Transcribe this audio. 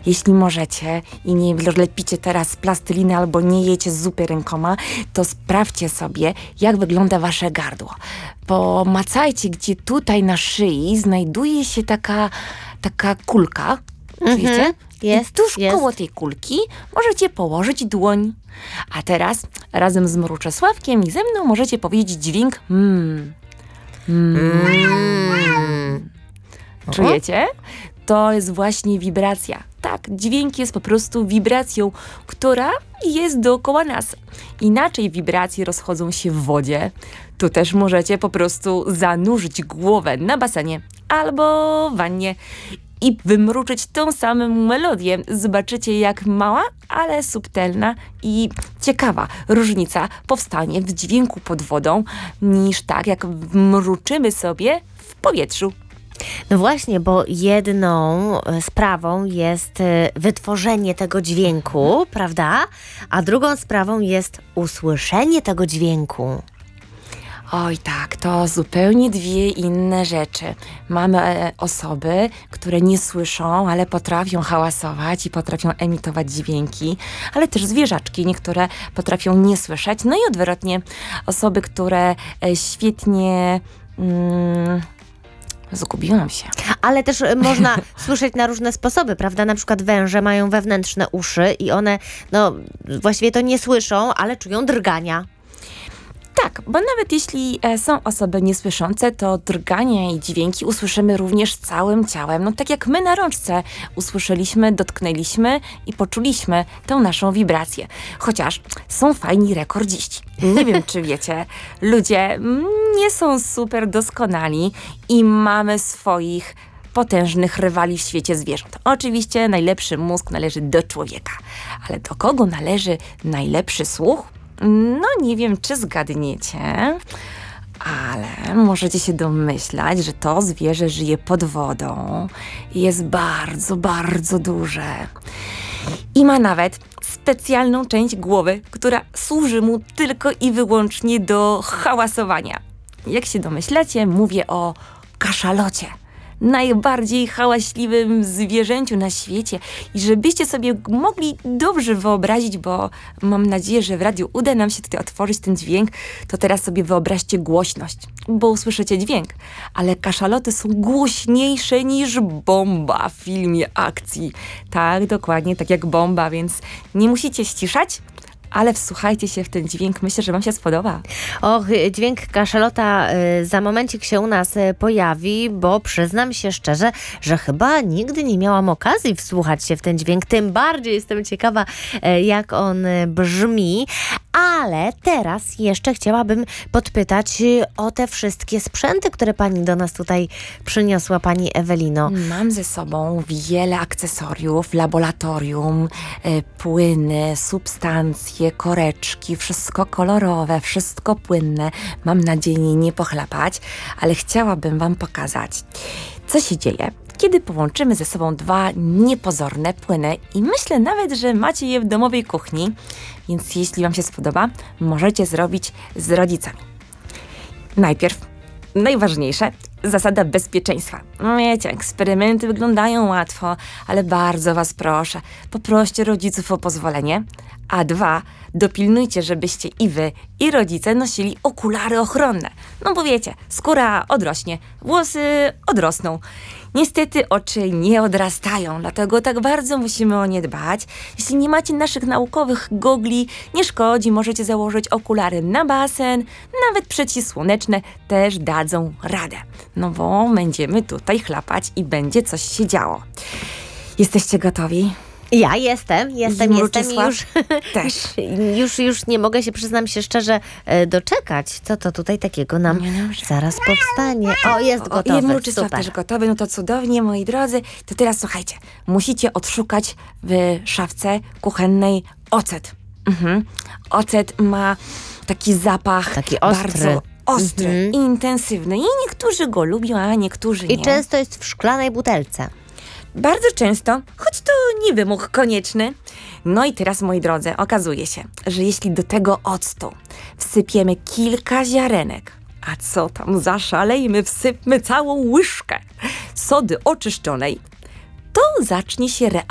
Jeśli możecie i nie lepicie teraz plasteliny albo nie jecie zupy rękoma, to sprawdźcie sobie, jak wygląda wasze gardło. Pomacajcie, gdzie tutaj na szyi znajduje się taka kulka. Czujecie? Jest, I tuż jest. koło tej kulki możecie położyć dłoń. A teraz razem z Mruczesławkiem i ze mną możecie powiedzieć dźwięk Czujecie? To jest właśnie wibracja. Tak, dźwięk jest po prostu wibracją, która jest dookoła nas. Inaczej wibracje rozchodzą się w wodzie. Tu też możecie po prostu zanurzyć głowę na basenie albo w wannie i wymruczyć tą samą melodię. Zobaczycie, jak mała, ale subtelna i ciekawa różnica powstanie w dźwięku pod wodą, niż tak, jak mruczymy sobie w powietrzu. No właśnie, bo jedną sprawą jest wytworzenie tego dźwięku, prawda? A drugą sprawą jest usłyszenie tego dźwięku. Oj tak, to zupełnie dwie inne rzeczy. Mamy osoby, które nie słyszą, ale potrafią hałasować i potrafią emitować dźwięki, ale też zwierzaczki, niektóre potrafią nie słyszeć. No i odwrotnie, osoby, które świetnie... Zgubiłam się. Ale też można słyszeć na różne sposoby, prawda? Na przykład węże mają wewnętrzne uszy i one, no właściwie to nie słyszą, ale czują drgania. Tak, bo nawet jeśli są osoby niesłyszące, to drgania i dźwięki usłyszymy również całym ciałem. No tak jak my na rączce usłyszeliśmy, dotknęliśmy i poczuliśmy tę naszą wibrację. Chociaż są fajni rekordziści. Nie wiem, czy wiecie, ludzie nie są super doskonali i mamy swoich potężnych rywali w świecie zwierząt. Oczywiście najlepszy mózg należy do człowieka, ale do kogo należy najlepszy słuch? No nie wiem, czy zgadniecie, ale możecie się domyślać, że to zwierzę żyje pod wodą i jest bardzo, bardzo duże. I ma nawet specjalną część głowy, która służy mu tylko i wyłącznie do hałasowania. Jak się domyślacie, mówię o kaszalocie. Najbardziej hałaśliwym zwierzęciu na świecie i żebyście sobie mogli dobrze wyobrazić, bo mam nadzieję, że w radiu uda nam się tutaj otworzyć ten dźwięk, to teraz sobie wyobraźcie głośność, bo usłyszycie dźwięk, ale kaszaloty są głośniejsze niż bomba w filmie akcji. Tak, dokładnie, tak jak bomba, więc nie musicie ściszać, ale wsłuchajcie się w ten dźwięk, myślę, że wam się spodoba. Och, dźwięk kaszalota za momencik się u nas pojawi, bo przyznam się szczerze, że chyba nigdy nie miałam okazji wsłuchać się w ten dźwięk. Tym bardziej jestem ciekawa, jak on brzmi. Ale teraz jeszcze chciałabym podpytać o te wszystkie sprzęty, które pani do nas tutaj przyniosła, pani Ewelino. Mam ze sobą wiele akcesoriów, laboratorium, płyny, substancje, koreczki, wszystko kolorowe, wszystko płynne. Mam nadzieję nie pochlapać, ale chciałabym wam pokazać, co się dzieje, kiedy połączymy ze sobą dwa niepozorne płyny i myślę nawet, że macie je w domowej kuchni, więc jeśli wam się spodoba, możecie zrobić z rodzicami. Najpierw, najważniejsze, zasada bezpieczeństwa. Wiecie, eksperymenty wyglądają łatwo, ale bardzo was proszę, poproście rodziców o pozwolenie. A dwa, dopilnujcie, żebyście i wy, i rodzice nosili okulary ochronne. No bo wiecie, skóra odrośnie, włosy odrosną. Niestety oczy nie odrastają, dlatego tak bardzo musimy o nie dbać. Jeśli nie macie naszych naukowych gogli, nie szkodzi, możecie założyć okulary na basen, nawet przeciwsłoneczne też dadzą radę. No bo będziemy tutaj chlapać i będzie coś się działo. Jesteście gotowi? Ja jestem i już, też. już nie mogę się, przyznam się szczerze, doczekać. Co to tutaj takiego nam zaraz powstanie? O, jest gotowy, Mruczysław super. też gotowy, no to cudownie, moi drodzy. To teraz słuchajcie, musicie odszukać w szafce kuchennej ocet. Ocet ma taki zapach Taki ostry. bardzo ostry i intensywny. I niektórzy go lubią, a niektórzy nie. I często jest w szklanej butelce. Bardzo często, choć to nie wymóg konieczny. No i teraz, moi drodzy, okazuje się, że jeśli do tego octu wsypiemy kilka ziarenek, a co tam zaszalejmy, wsypmy całą łyżkę sody oczyszczonej, to zacznie się